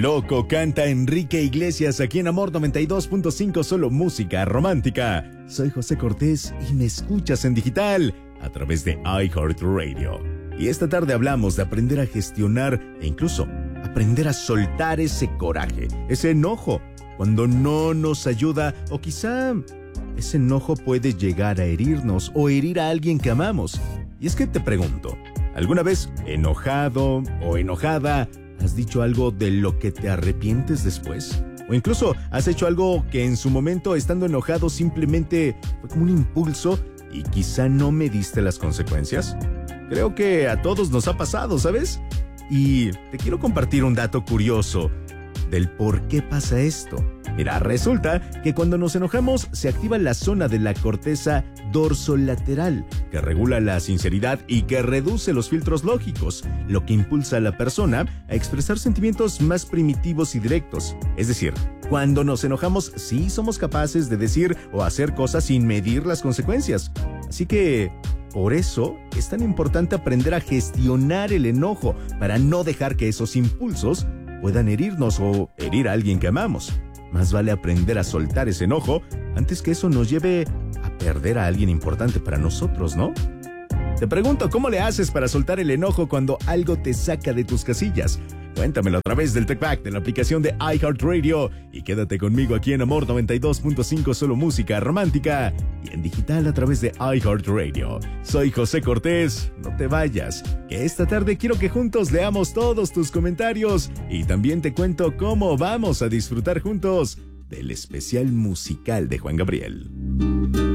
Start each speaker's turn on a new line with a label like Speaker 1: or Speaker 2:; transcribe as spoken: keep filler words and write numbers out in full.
Speaker 1: Loco canta Enrique Iglesias aquí en Amor noventa y dos punto cinco, solo música romántica. Soy José Cortés y me escuchas en digital a través de iHeartRadio. Y esta tarde hablamos de aprender a gestionar e incluso aprender a soltar ese coraje, ese enojo, cuando no nos ayuda, o quizá ese enojo puede llegar a herirnos o herir a alguien que amamos. Y es que te pregunto, ¿alguna vez enojado o enojada has dicho algo de lo que te arrepientes después? O incluso has hecho algo que en su momento, estando enojado, simplemente fue como un impulso y quizá no mediste las consecuencias. Creo que a todos nos ha pasado, ¿sabes? Y te quiero compartir un dato curioso del por qué pasa esto. Mira, resulta que cuando nos enojamos se activa la zona de la corteza dorsolateral, que regula la sinceridad y que reduce los filtros lógicos, lo que impulsa a la persona a expresar sentimientos más primitivos y directos. Es decir, cuando nos enojamos sí somos capaces de decir o hacer cosas sin medir las consecuencias. Así que por eso es tan importante aprender a gestionar el enojo para no dejar que esos impulsos puedan herirnos o herir a alguien que amamos. Más vale aprender a soltar ese enojo antes que eso nos lleve a perder a alguien importante para nosotros, ¿no? Te pregunto, ¿cómo le haces para soltar el enojo cuando algo te saca de tus casillas? Cuéntamelo a través del TechBack de la aplicación de iHeartRadio y quédate conmigo aquí en Amor noventa y dos punto cinco, solo música romántica y en digital a través de iHeartRadio. Soy José Cortés, no te vayas, que esta tarde quiero que juntos leamos todos tus comentarios y también te cuento cómo vamos a disfrutar juntos del especial musical de Juan Gabriel.